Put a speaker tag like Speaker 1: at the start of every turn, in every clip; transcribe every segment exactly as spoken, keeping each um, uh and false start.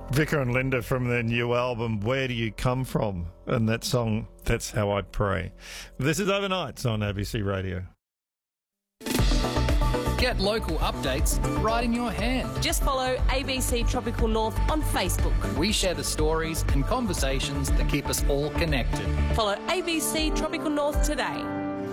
Speaker 1: Vicar and Linda from their new album, Where Do You Come From? And that song, That's How I Pray. This is Overnights on A B C Radio.
Speaker 2: Get local updates right in your hand.
Speaker 3: Just follow A B C Tropical North on Facebook.
Speaker 2: We share the stories and conversations that keep us all connected.
Speaker 3: Follow A B C Tropical North today.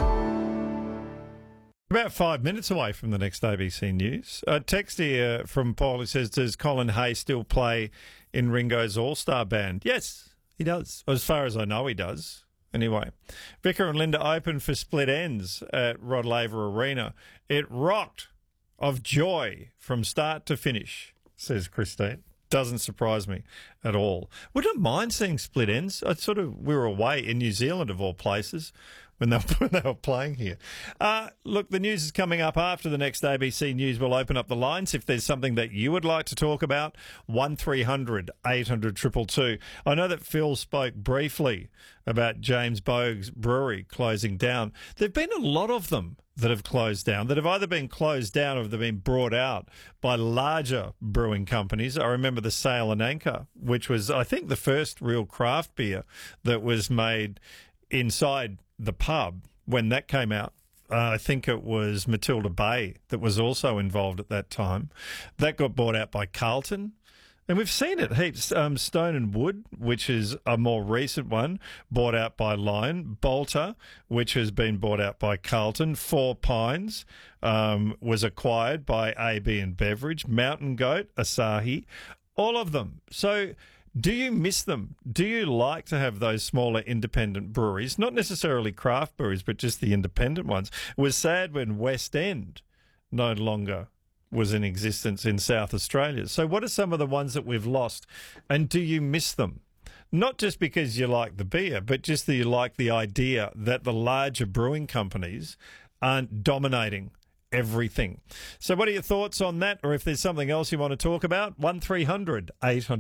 Speaker 1: About five minutes away from the next A B C News. A text here from Paul who says, does Colin Hay still play in Ringo's All-Star Band? Yes, he does. As far as I know, he does. Anyway, Vicar and Linda open for Split Ends at Rod Laver Arena. It rocked of joy from start to finish, says Christine. Doesn't surprise me at all. Wouldn't mind seeing Split Ends. I sort of, we were away in New Zealand, of all places, when they were, when they were playing here. Uh, look, the news is coming up after the next A B C News. We'll open up the lines. If there's something that you would like to talk about, one three hundred eight hundred two two two. I know that Phil spoke briefly about James Boag's Brewery closing down. There have been a lot of them that have closed down, that have either been closed down or have been brought out by larger brewing companies. I remember the Sail and Anchor, which was, I think, the first real craft beer that was made inside the pub when that came out. Uh, I think it was Matilda Bay that was also involved at that time. That got bought out by Carlton. And we've seen it heaps. Um, Stone and Wood, which is a more recent one, bought out by Lion. Bolter, which has been bought out by Carlton. Four Pines um, was acquired by A B and Beverage. Mountain Goat, Asahi, all of them. So do you miss them? Do you like to have those smaller independent breweries? Not necessarily craft breweries, but just the independent ones. It was sad when West End no longer was in existence in South Australia. So what are some of the ones that we've lost, and do you miss them? Not just because you like the beer, but just that you like the idea that the larger brewing companies aren't dominating everything. So what are your thoughts on that? Or if there's something else you want to talk about, one three hundred eight hundred